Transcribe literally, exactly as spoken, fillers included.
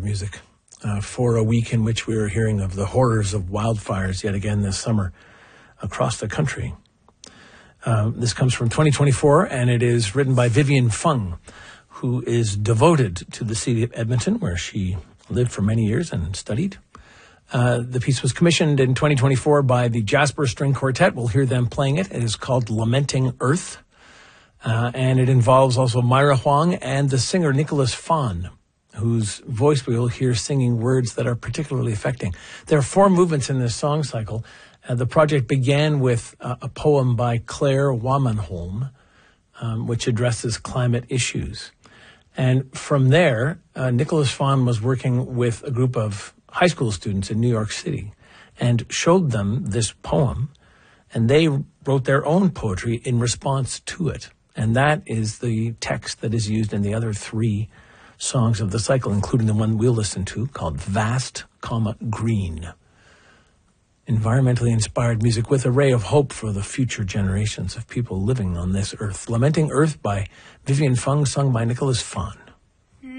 music uh, for a week in which we were hearing of the horrors of wildfires yet again this summer across the country. Uh, this comes from twenty twenty-four, and it is written by Vivian Fung, who is devoted to the city of Edmonton, where she lived for many years and studied. Uh, the piece was commissioned in twenty twenty-four by the Jasper String Quartet. We'll hear them playing it. It is called Lamenting Earth, uh, and it involves also Myra Huang and the singer Nicholas Fawn, whose voice we will hear singing words that are particularly affecting. There are four movements in this song cycle. Uh, the project began with uh, a poem by Claire Wamanholm, um, which addresses climate issues. And from there, uh, Nicholas Fawn was working with a group of high school students in New York City and showed them this poem, and they wrote their own poetry in response to it. And that is the text that is used in the other three songs of the cycle, including the one we'll listen to called Vast, comma, Green. Environmentally inspired music with a ray of hope for the future generations of people living on this earth. Lamenting Earth by Vivian Fung, sung by Nicholas Fawn.